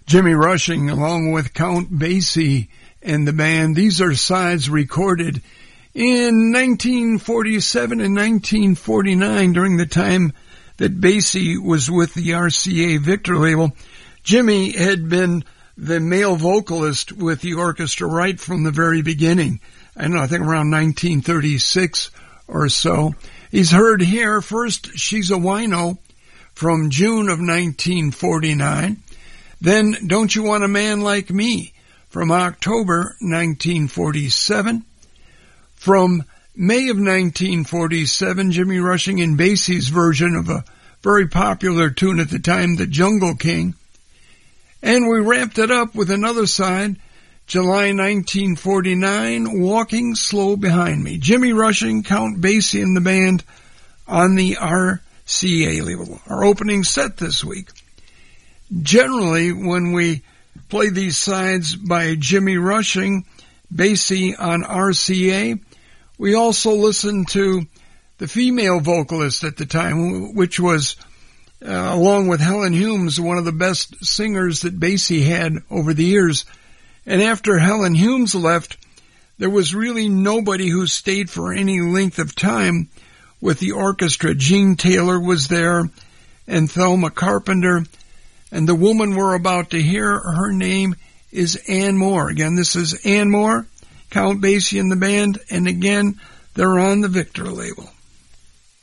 Jimmy Rushing along with Count Basie and the band. These are sides recorded in 1947 and 1949 during the time that Basie was with the RCA Victor label. Jimmy had been the male vocalist with the orchestra right from the very beginning. I don't know, I think around 1936 or so. He's heard here first, She's a Wino from June of 1949. Then Don't You Want a Man Like Me from October 1947. From May of 1947, Jimmy Rushing and Basie's version of a very popular tune at the time, The Jungle King. And we wrapped it up with another side, July 1949, Walking Slow Behind Me. Jimmy Rushing, Count Basie and the band on the RCA label. Our opening set this week. Generally, when we play these sides by Jimmy Rushing, Basie on RCA, we also listen to the female vocalist at the time, which was, along with Helen Humes, one of the best singers that Basie had over the years. And after Helen Humes left, there was really nobody who stayed for any length of time with the orchestra. Gene Taylor was there, and Thelma Carpenter. And the woman we're about to hear, her name is Ann Moore. Again, this is Ann Moore, Count Basie and the band, and again, they're on the Victor label.